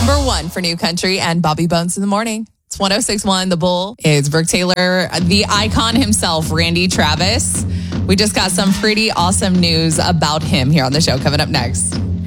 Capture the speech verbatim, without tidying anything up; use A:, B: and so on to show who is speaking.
A: Number one for New Country and Bobby Bones in the morning. It's one oh six point one The Bull. It's Brooke Taylor, the icon himself, Randy Travis. We just got some pretty awesome news about him here on the show coming up next.